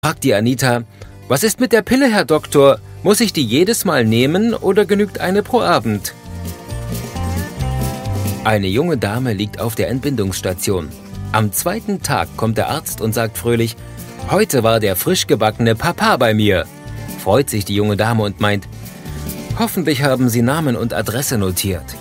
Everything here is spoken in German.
Fragt die Anita: Was ist mit der Pille, Herr Doktor? Muss ich die jedes Mal nehmen oder genügt eine pro Abend? Eine junge Dame liegt auf der Entbindungsstation. Am 2. Tag kommt der Arzt und sagt fröhlich: Heute war der frisch gebackene Papa bei mir. Freut sich die junge Dame und meint: Hoffentlich haben Sie Namen und Adresse notiert.